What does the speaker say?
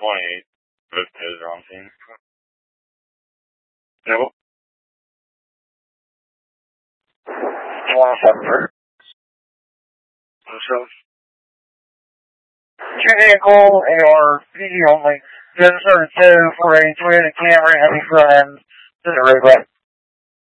28. Both toes are on scene. Nope. 27. So, vehicle, AR, PD only. 732 for a Toyota Camry, heavy front end, to the roadway.